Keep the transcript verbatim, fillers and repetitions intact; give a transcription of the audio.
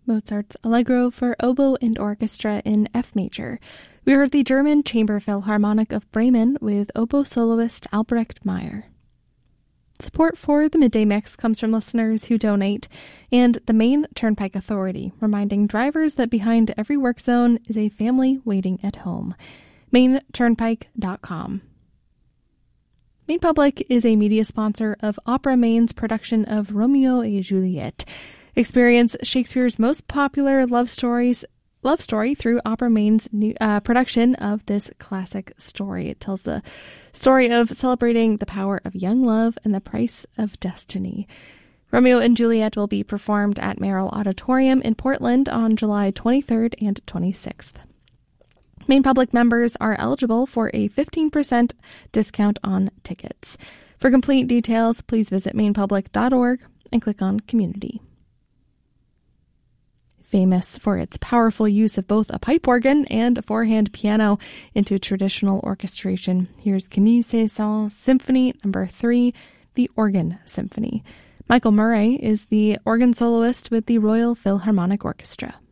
Mozart's Allegro for oboe and orchestra in F major. We heard the German Chamber Philharmonic of Bremen with oboe soloist Albrecht Meyer. Support for the Midday Mix comes from listeners who donate, and the Maine Turnpike Authority, reminding drivers that behind every work zone is a family waiting at home. Maine Turnpike dot com. Maine Public is a media sponsor of Opera Maine's production of Romeo et Juliet. Experience Shakespeare's most popular love stories love story through Opera Maine's new uh, production of this classic story. It tells the story of celebrating the power of young love and the price of destiny. Romeo and Juliet will be performed at Merrill Auditorium in Portland on July twenty-third and twenty-sixth. Maine Public members are eligible for a fifteen percent discount on tickets. For complete details, please visit maine public dot org and click on Community. Famous for its powerful use of both a pipe organ and a four-hand piano into traditional orchestration, here's Camille Saint-Saëns Symphony Number three, the Organ Symphony. Michael Murray is the organ soloist with the Royal Philharmonic Orchestra.